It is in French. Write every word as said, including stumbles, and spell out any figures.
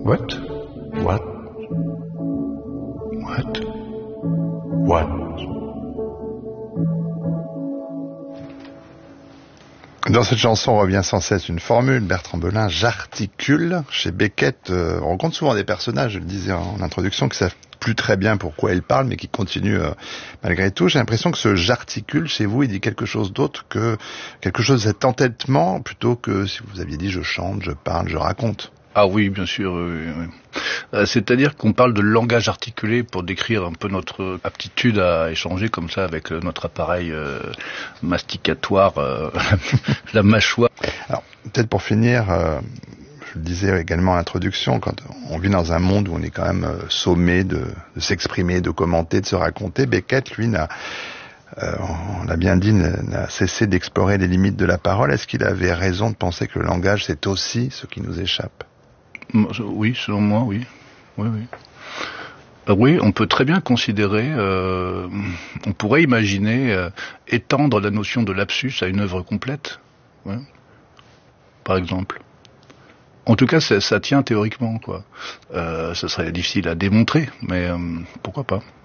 What? What? What? What? Dans cette chanson, on revient sans cesse une formule, Bertrand Belin, j'articule. Chez Beckett, euh, on rencontre souvent des personnages, je le disais en introduction, qui savent plus très bien pourquoi ils parlent, mais qui continuent euh, malgré tout. J'ai l'impression que ce j'articule, chez vous, il dit quelque chose d'autre que quelque chose de cet entêtement, plutôt que si vous aviez dit je chante, je parle, je raconte. Ah oui, bien sûr. Oui, oui. Euh, c'est-à-dire qu'on parle de langage articulé pour décrire un peu notre aptitude à échanger comme ça avec notre appareil euh, masticatoire, euh, la mâchoire. Alors, peut-être pour finir, euh, je le disais également en introduction, quand on vit dans un monde où on est quand même euh, sommé de, de s'exprimer, de commenter, de se raconter, Beckett, lui, n'a... Euh, on l'a bien dit, n'a cessé d'explorer les limites de la parole. Est-ce qu'il avait raison de penser que le langage, c'est aussi ce qui nous échappe? Oui, selon moi, oui. Oui, oui. Euh, oui, on peut très bien considérer, euh, on pourrait imaginer euh, étendre la notion de lapsus à une œuvre complète, ouais, par exemple. En tout cas, ça, ça tient théoriquement, quoi. Euh, ça serait difficile à démontrer, mais euh, pourquoi pas.